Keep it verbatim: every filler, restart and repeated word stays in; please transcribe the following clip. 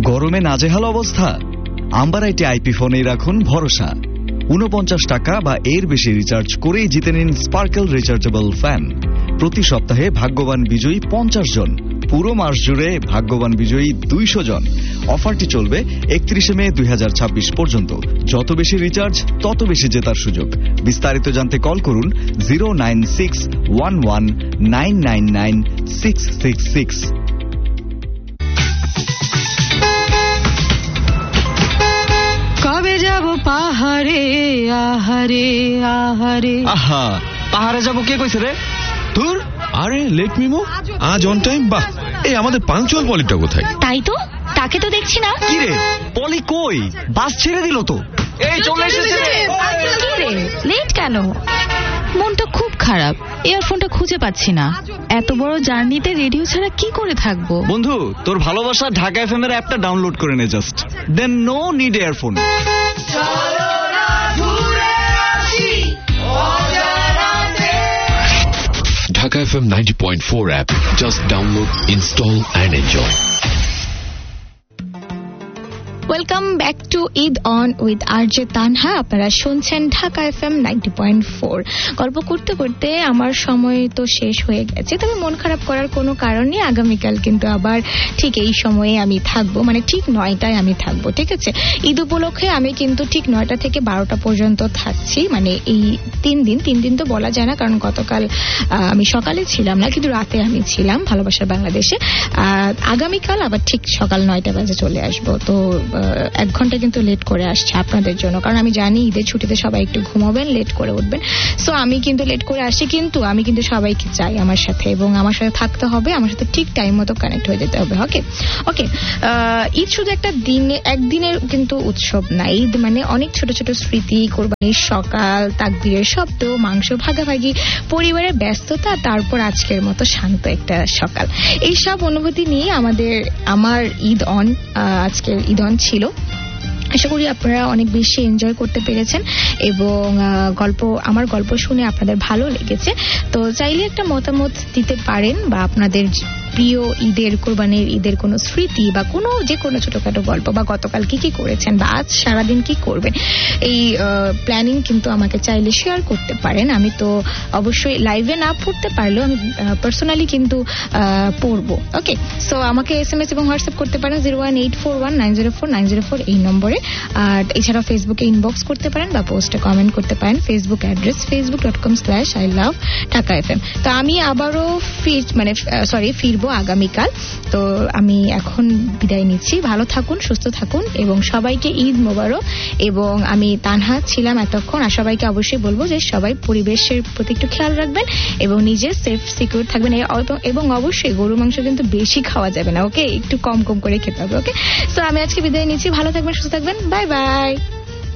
গরমে নাজেহাল অবস্থা? আম্বারাইটি আইপি ফোনেই রাখুন ভরসা। উনপঞ্চাশ টাকা বা এর বেশি রিচার্জ করেই জিতে নিন স্পার্কেল রিচার্জেবল ফ্যান। প্রতি সপ্তাহে ভাগ্যবান বিজয়ী পঞ্চাশ জন, পুরো মাস জুড়ে ভাগ্যবান বিজয়ী দুইশো জন। অফারটি চলবে একত্রিশে মে দুই হাজার ছাব্বিশ পর্যন্ত। যত বেশি রিচার্জ তত বেশি জেতার সুযোগ। বিস্তারিত জানতে কল করুন zero nine six one one nine nine nine six six six. কবে যাব পাহাড়ে আহারে আহারে? আহা, পাহাড়ে যাব কে কইছে রে? তোর আরে লেট মিমো আজ অন টাইম। বাহ, এই আমাদের পাঞ্চুয়াল পলিটা কোথায়? তাই তো, তাকে তো দেখছি না। কি রে পলি কই? বাস ছেড়ে দিল তো। এই চলে এসেছে রে। কি রে, লেট কেন? মনটা খুব খারাপ, ইয়ারফোনটা খুঁজে পাচ্ছি না। এত বড় জার্নিতে রেডিও ছাড়া কি করে থাকবো? বন্ধু, তোর ভালোবাসা ঢাকা এফএম এর অ্যাপটা ডাউনলোড করে নে just, then no need earphone. Dhaka F M ninety point four app. Just download, install and enjoy. Welcome back to Eid on with RJ Tanha. আপনারা শুনছেন Dhaka FM ninety point four. গল্প করতে করতে আমার সময় তো শেষ হয়ে গেছে, তবে মন খারাপ করার কোনো কারণ নেই। আগামীকাল কিন্তু আবার ঠিক এই সময়ে আমি থাকবো, মানে ঠিক নয়টায় আমি থাকবো, ঠিক আছে? ঈদ উপলক্ষে আমি কিন্তু ঠিক নয়টা থেকে বারোটা পর্যন্ত থাকছি, মানে এই তিন দিন তিন দিন তো বলা যায় না, কারণ গতকাল আমি সকালে ছিলাম না, কিন্তু রাতে আমি ছিলাম ভালোবাসার বাংলাদেশে। আগামীকাল আবার ঠিক সকাল নয়টা বাজে চলে আসবো। তো এক ঘন্টা কিন্তু লেট করে আসছে আপনাদের জন্য, কারণ আমি জানি ঈদের ছুটিতে সবাই একটু ঘুমাবেন, লেট করে উঠবেন। সো আমি কিন্তু লেট করে আসছি, কিন্তু আমি কিন্তু সবাইকে চাই আমার সাথে, এবং আমার সাথে থাকতে হবে, আমার সাথে ঠিক টাইম মতো কানেক্ট হয়ে যেতে হবে। ওকে ওকে ঈদ শুধু একটা দিনে একদিনের কিন্তু উৎসব না। ঈদ মানে অনেক ছোট ছোট স্মৃতি, কোরবানির সকাল, তাকবীরের শব্দ, মাংস ভাগাভাগি, পরিবারের ব্যস্ততা, তারপর আজকের মতো শান্ত একটা সকাল। এই সব অনুভূতি নিয়ে আমাদের আমার ঈদ অন আজকের ঈদ অন ছিল। আশা করি আপনারা অনেক বেশি এনজয় করতে পেরেছেন, এবং গল্প আমার গল্প শুনে আপনাদের ভালো লেগেছে। তো চাইলে একটা মতামত দিতে পারেন, বা আপনাদের প্রিয় ঈদের, কোরবানির ঈদের কোনো স্মৃতি বা কোনো যে কোনো ছোটখাটো গল্প, বা গতকাল কি কি করেছেন, বা আজ সারাদিন কি করবেন, এই প্ল্যানিং কিন্তু আমাকে চাইলে শেয়ার করতে পারেন। আমি তো অবশ্যই লাইভে না পড়তে পারলেও আমি পার্সোনালি কিন্তু পড়বো। ওকে, সো আমাকে এস এম এস এবং হোয়াটসঅ্যাপ করতে পারেন zero one eight four one nine zero four nine zero four এই নম্বরে। আর এছাড়াও ফেসবুকে ইনবক্স করতে পারেন বা পোস্টে কমেন্ট করতে পারেন। Facebook address Facebook dot com slash I love Dhaka F M. তো আমি আবারও ফির মানে সরি ফিরবো আগামীকাল। তো আমি এখন বিদায় নিচ্ছি। ভালো থাকুন, সুস্থ থাকুন, এবং সবাইকে ঈদ মোবারক। এবং আমি তানহা ছিলাম এতক্ষণ, আর সবাইকে অবশ্যই বলবো যে সবাই পরিবেশের প্রতি একটু খেয়াল রাখবেন এবং নিজে সেফ সিকিউর থাকবেন। এবং অবশ্যই গরু মাংস কিন্তু বেশি খাওয়া যাবে না, ওকে? একটু কম কম করে খেতে হবে, ওকে? সো আমি আজকে বিদায় নিচ্ছি। ভালো থাকবেন, সুস্থ থাকবেন, বাই বাই।